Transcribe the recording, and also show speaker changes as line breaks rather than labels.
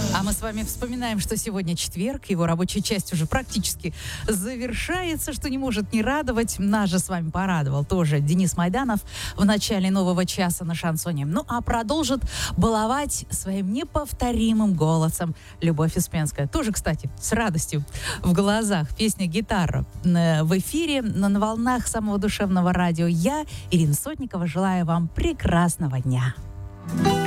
А мы с вами вспоминаем, что сегодня четверг, его рабочая часть уже практически завершается, что не может не радовать. Нас же с вами порадовал тоже Денис Майданов в начале нового часа на шансоне. Ну, а продолжит баловать своим неповторимым голосом Любовь Успенская. Тоже, кстати, с радостью в глазах. Песня «Гитара» в эфире на волнах самого душевного радио. Я, Ирина Сотникова, желаю вам прекрасного дня.